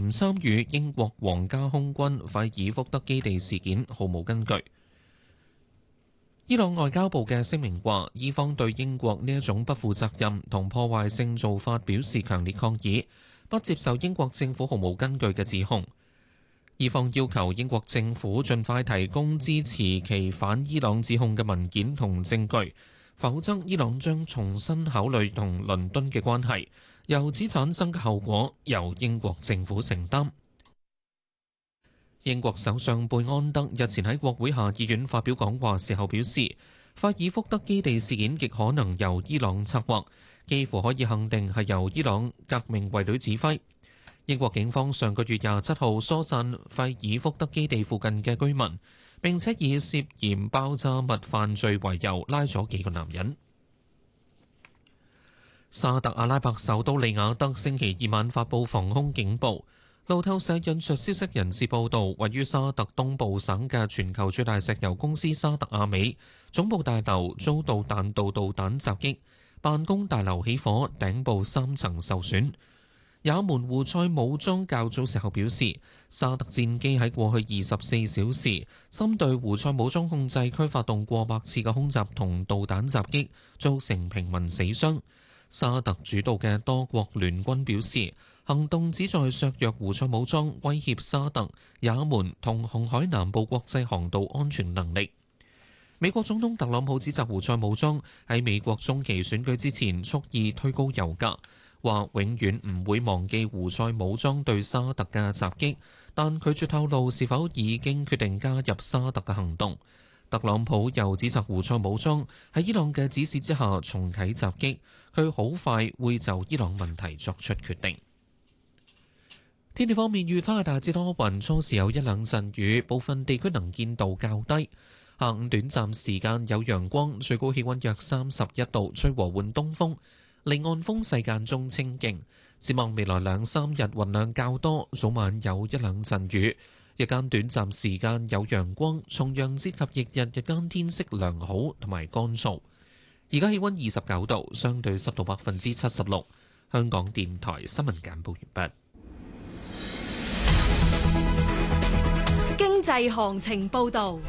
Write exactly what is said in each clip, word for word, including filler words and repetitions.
唔參與英國皇家空軍費爾福德基地事件毫無根據。伊朗外交部嘅聲明話，伊方對英國呢一種不負責任同破壞性做法表示強烈抗議，不接受英國政府毫無根據嘅指控。伊方要求英國政府盡快提供支持其反伊朗指控嘅文件同證據，否則伊朗將重新考慮同倫敦嘅關係，由此產生嘅後果由英國政府承擔。英國首相貝安德日前喺國會下議院發表講話時候表示，費爾福德基地事件極可能由伊朗策劃，幾乎可以肯定係由伊朗革命衛隊指揮。英國警方上個月廿七號疏散費爾福德基地附近嘅居民，並且以涉嫌爆炸物犯罪為由拉咗幾個男人。沙特阿拉伯首都利雅得星期二晚發布防空警報。路透社引述消息人士報道，位於沙特東部省嘅全球最大石油公司沙特阿美總部大樓遭到彈道導彈襲擊，辦公大樓起火，頂部三層受損。也門胡塞武裝較早時候表示，沙特戰機喺過去二十四小時針對胡塞武裝控制區發動過百次嘅空襲同導彈襲擊，造成平民死傷。沙特主導嘅多國聯軍表示，行動旨在削弱胡塞武裝威脅沙特、也門同紅海南部國際航道安全能力。美國總統特朗普指責胡塞武裝喺美國中期選舉之前蓄意推高油價，話永遠唔會忘記胡塞武裝對沙特嘅襲擊，但拒絕透露是否已經決定加入沙特嘅行動。特朗普又指責胡塞武裝喺伊朗嘅指示之下重啟襲擊，佢好快會就伊朗問題作出決定。天氣方面，預測係大致多雲，初時有一兩陣雨，部分地區能見度較低。下午短暫時間有陽光，最高氣溫約三十一度，吹和緩東風，離岸風勢間中清勁。展望未來兩三日雲量較多，早晚有一兩陣雨。日間短暫時間有陽光，重陽節及翌日日間天色良好同埋乾燥。而家氣溫二十九度，相對濕度百分之七十六。香港電台新聞簡報完畢。 經濟行情報導。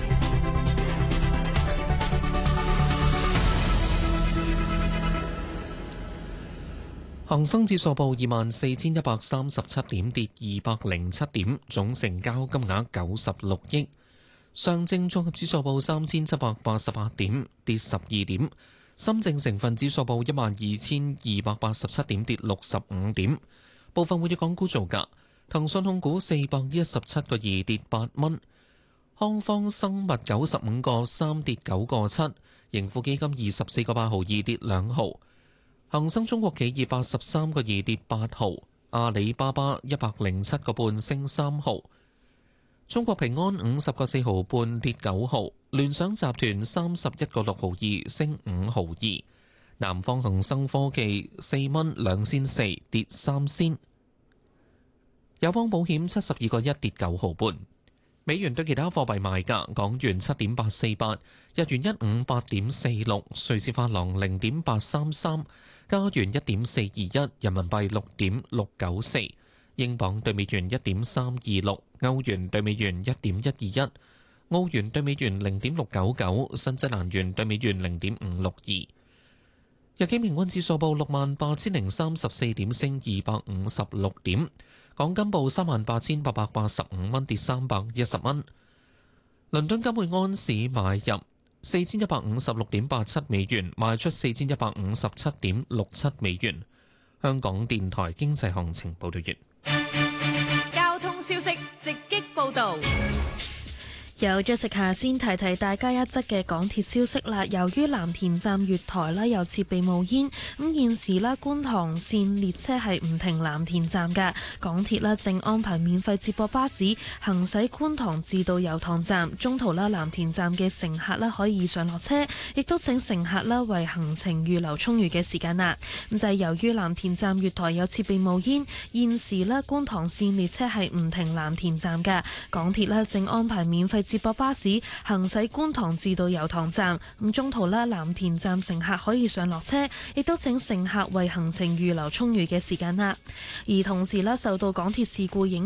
恒生指數報二萬四千一百三十七點，跌二百零七點，總成交金額九十六億。上證綜合指數報三千七百八十八點，跌十二點。深證成分指數報一萬二千二百八十七點，跌六十五點。部分活躍港股造價：騰訊控股四百一十七個二，跌八蚊；康方生物九十五個三，跌九個七；盈富基金二十四個八毫二，跌兩毫。恒生中國企業八十三個二，跌八毫，阿里巴巴一百零七個半，升三毫，中國平安五十個四毫半，跌九毫，聯想集團三十一個六毫二，升五毫二，南方恒生科技四蚊兩仙四，跌三仙，友邦保險七十二個一，跌九毫半。美元對其他貨幣賣價：港元七點八四八，日元一五八點四六，瑞士法郎零點八三三，加元一點四二一，人民幣六點六九四，英鎊對美元一點三二六，歐元對美元一點一二一，澳元對美元零點六九九，新西蘭元對美元零點五六二。日經平均指數報六萬八千零三十四點，升二百五十六點。港金報三萬八千八百八十五蚊，跌三百一十蚊。倫敦金每安士買入四千一百五十六點八七美元，賣出四千一百五十七點六七美元。香港電台經濟行情報道完。 交通消息直擊報導。 有咗食下先提提大家一則嘅港鐵消息啦。由於藍田站月台啦有設備冒煙，咁現時啦觀塘線列車係唔停藍田站嘅，港鐵啦正安排免費接駁巴士行駛觀塘至到油塘站，中途啦藍田站嘅乘客啦可以上落車，亦都請乘客啦為行程預留充裕嘅時間啦。咁就係由於藍田站月台有設備冒煙，現時啦觀塘線列車係唔停藍田站嘅，港鐵啦正安排免費接駁巴士行駛觀塘至到油塘站，咁中途啦藍田站乘客可以上落車，亦都請乘客為行程預留充裕嘅時間啦。而同時啦受到港鐵事故影